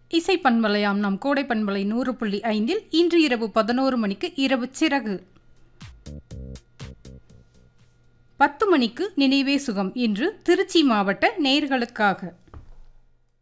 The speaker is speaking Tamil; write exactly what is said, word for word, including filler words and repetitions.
இசை பண்பலையாம் நம் கோடை பண்பலை நூறு புள்ளி ஐந்தில் இன்று இரவு பதினோரு மணிக்கு இரவு சிறகு. பத்து மணிக்கு நினைவே சுகம். இன்று திருச்சி மாவட்ட நேயர்களுக்காக